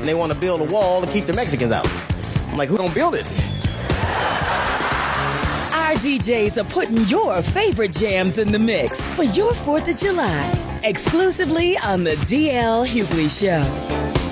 and they want to build a wall to keep the Mexicans out. I'm like, who gonna build it? Our DJs are putting your favorite jams in the mix for your 4th of July, exclusively on the DL Hughley Show.